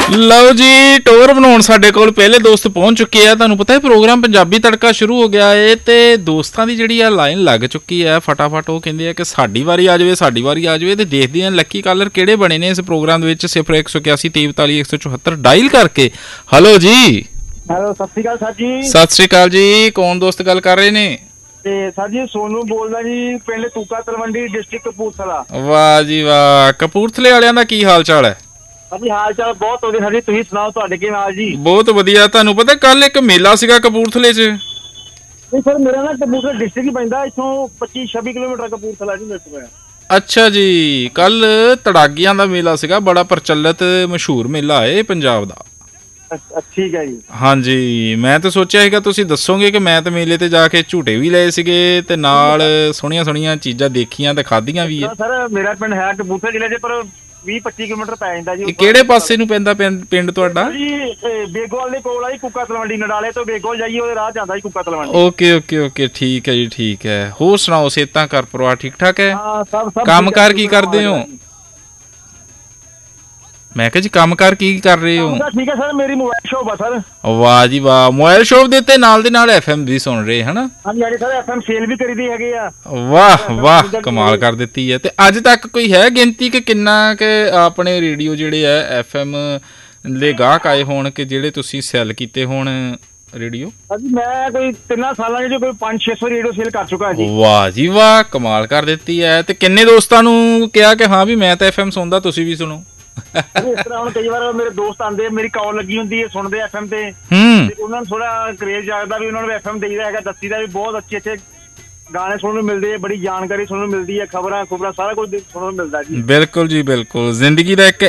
ਲਓ ਜੀ, ਟੋਰ ਬਣਾਉਣ ਸਾਡੇ ਕੋਲ ਪਹਿਲੇ ਦੋਸਤ ਪਹੁੰਚ ਚੁੱਕੇ ਆ। ਤੁਹਾਨੂੰ ਪਤਾ ਹੈ ਪ੍ਰੋਗਰਾਮ ਪੰਜਾਬੀ ਤੜਕਾ ਸ਼ੁਰੂ ਹੋ ਗਿਆ ਏ ਤੇ ਦੋਸਤਾਂ ਦੀ ਜਿਹੜੀ ਆ ਲਾਈਨ ਲੱਗ ਚੁੱਕੀ ਹੈ। ਫਟਾਫਟ ਉਹ ਕਹਿੰਦੇ ਆ ਕਿ ਸਾਡੀ ਵਾਰੀ ਆ ਜਾਵੇ, ਸਾਡੀ ਵਾਰੀ ਆ ਜਾਵੇ। ਤੇ ਦੇਖਦੇ ਆ ਲੱਕੀ ਕਾਲਰ ਕਿਹੜੇ ਬਣੇ ਨੇ ਇਸ ਪ੍ਰੋਗਰਾਮ ਦੇ ਵਿੱਚ। 0181 43 174 ਡਾਇਲ ਕਰਕੇ। ਹਲੋ ਜੀ। ਹੈਲੋ, ਸਤਿ ਸ਼੍ਰੀ ਅਕਾਲ ਸਰ ਜੀ। ਸਤਿ ਸ਼੍ਰੀ ਅਕਾਲ ਜੀ। ਕੌਣ ਦੋਸਤ ਗੱਲ ਕਰ ਰਹੇ ਨੇ? ਤੇ ਸਰ ਜੀ ਸੋਨੂ ਬੋਲਦਾ ਜੀ, ਪਿੰਡ ਤੂਕਾ ਤਲਵੰਡੀ, ਡਿਸਟ੍ਰਿਕਟ ਕਪੂਰਥਲਾ। ਵਾਹ ਜੀ ਵਾਹ। ਕਪੂਰਥਲੇ ਵਾਲਿਆਂ ਦਾ ਕੀ ਹਾਲ ਚਾਲ ਹੈ? ਹਾਂਜੀ, ਹਾਲ ਚਾਲ ਬਹੁਤ ਵਧੀਆ ਸਰ ਜੀ। ਤੁਸੀਂ ਸੁਣਾਓ, ਤੁਹਾਡੇ ਕੀ ਹਾਲ ਜੀ? ਬਹੁਤ ਵਧੀਆ। ਤੁਹਾਨੂੰ ਪਤਾ ਕੱਲ ਇੱਕ ਮੇਲਾ ਸੀਗਾ ਕਪੂਰਥਲੇ 'ਚ? ਨਹੀਂ ਸਰ, ਮੇਰਾ ਨਾ ਕਪੂਰਥਲਾ ਡਿਸਟ੍ਰਿਕਟ ਹੀ ਪੈਂਦਾ, ਇੱਥੋਂ 25-26 ਕਿਲੋਮੀਟਰ ਕਪੂਰਥਲਾ ਜੀ ਮੇਰੇ ਤੋਂ। ਅੱਛਾ ਜੀ। ਕੱਲ ਤੜਾਗੀਆਂ ਦਾ ਮੇਲਾ ਸੀਗਾ, ਬੜਾ ਪ੍ਰਚਲਿਤ ਮਸ਼ਹੂਰ ਮੇਲਾ ਹੈ ਪੰਜਾਬ ਦਾ। ਠੀਕ ਹੈ ਜੀ। ਹਾਂਜੀ, ਮੈਂ ਤਾਂ ਸੋਚਿਆ ਸੀਗਾ ਤੁਸੀਂ ਦੱਸੋਗੇ ਕਿ ਮੈਂ ਤਾਂ ਮੇਲੇ ਤੇ ਜਾ ਕੇ ਝੂਟੇ ਵੀ ਲਏ ਸੀਗੇ ਤੇ ਨਾਲ ਸੋਹਣੀਆਂ ਸੋਹਣੀਆਂ ਚੀਜ਼ਾਂ ਦੇਖੀਆਂ ਤੇ ਖਾਧੀਆਂ ਵੀ ਆ। ਸਰ ਮੇਰਾ ਪਿੰਡ ਹੈ ਕਪੂਰਥਲਾ ਜ਼ਿਲ੍ਹੇ 'ਚ, ਪਰ 20-25 ਕਿਲੋਮੀਟਰ ਪੈ ਜਾਂਦਾ ਜੀ। ਕਿਹੜੇ ਪਾਸੇ ਨੂੰ ਪੈਂਦਾ ਪਿੰਡ ਤੁਹਾਡਾ? ਜੀ ਬੇਗੋਵਾਲ ਦੇ ਕੋਲ ਆ ਜੀ, ਕੁੱਕਾ ਤਲਵੰਡੀ। ਨਡਾਲੇ ਤੋਂ ਬੇਗੋਵਾਲ ਜਾਈਏ ਉਹਦੇ ਰਾਹ ਜਾਂਦਾ ਜੀ ਕੁੱਕਾ ਤਲਵੰਡੀ। ਓਕੇ ਓਕੇ ਓਕੇ, ਠੀਕ ਹੈ ਜੀ, ਠੀਕ ਹੈ। ਹੋਰ ਸੁਣਾਓ, ਸਿਹਤਾਂ ਘਰ ਪਰਿਵਾਰ ਠੀਕ ਠਾਕ ਹੈ? ਹਾਂ, ਸਭ ਕੰਮ ਕਾਰ ਕੀ ਕਰਦੇ ਹੋ? ਮੈਂ ਕਿਹਾ ਜੀ ਕੰਮ ਕਾਰ ਕੀ ਕਰ ਰਹੇ ਹੋ? ਠੀਕ ਹੈ ਸਰ, ਮੇਰੀ ਮੋਬਾਈਲ ਸ਼ੋਪ ਆ ਸਰ। ਵਾਹ ਜੀ ਵਾਹ। ਮੋਬਾਈਲ ਸ਼ੋਪ ਦੇ ਤੇ ਨਾਲ ਦੇ ਨਾਲ FM ਵੀ ਸੁਣ ਰਹੇ ਹਨਾ? ਹਾਂਜੀ ਹਾਂਜੀ ਸਰ, FM ਸੇਲ ਵੀ ਕਰੀਦੀ ਹੈਗੇ ਆ। ਵਾਹ ਵਾਹ, ਕਮਾਲ ਕਰ ਦਿੱਤੀ ਹੈ। ਤੇ ਅੱਜ ਤੱਕ ਕੋਈ ਹੈ ਗਿਣਤੀ ਕਿ ਕਿੰਨਾ ਕਿ ਆਪਣੇ ਰੇਡੀਓ ਜਿਹੜੇ ਆ FM ਦੇ ਗਾਹਕ ਆਏ ਹੋਣ ਕਿ ਜਿਹੜੇ ਤੁਸੀਂ ਸੈੱਲ ਕੀਤੇ ਹੋਣ ਰੇਡੀਓ? ਹਾਂਜੀ, ਮੈਂ ਕੋਈ 3 ਸਾਲਾਂ ਚ ਕੋਈ 500-600 ਰੇਡੀਓ ਸੇਲ ਕਰ ਚੁੱਕਾ ਜੀ। ਵਾਹ ਜੀ ਵਾਹ, ਕਮਾਲ ਕਰ ਦਿੱਤੀ ਹੈ। ਤੇ ਕਿੰਨੇ ਦੋਸਤਾਂ ਨੂੰ ਕਿਹਾ ਕਿ ਹਾਂ ਵੀ ਮੈਂ ਤਾਂ FM ਸੁਣਦਾ, ਤੁਸੀਂ ਵੀ ਸੁਣੋ? ਇਸ ਤਰ੍ਹਾਂ ਹੁਣ ਕਈ ਵਾਰ ਮੇਰੇ ਦੋਸਤ ਆਉਂਦੇ, ਮੇਰੀ ਕਾਲ ਲੱਗੀ ਹੁੰਦੀ ਹੈ, ਸੁਣਦੇ FM ਤੇ ਉਹਨਾਂ ਨੂੰ ਥੋੜਾ ਕਰੇਜ਼ ਜਾਗਦਾ ਵੀ ਉਹਨਾਂ ਨੂੰ FM ਦੇਈਦਾ ਹੈਗਾ, ਦੱਸੀਦਾ ਵੀ ਬਹੁਤ ਅੱਛੇ ਗਾਣੇ ਸੁਣਨ ਨੂੰ ਮਿਲਦੇ, ਬੜੀ ਜਾਣਕਾਰੀ ਸੁਣਨ ਨੂੰ ਮਿਲਦੀ ਹੈ, ਖਬਰਾਂ ਸਾਰਾ ਕੁਝ ਸੁਣਨ ਨੂੰ ਮਿਲਦਾ ਜੀ। ਬਿਲਕੁਲ ਜੀ ਬਿਲਕੁਲ। ਜ਼ਿੰਦਗੀ ਦਾ ਇੱਕ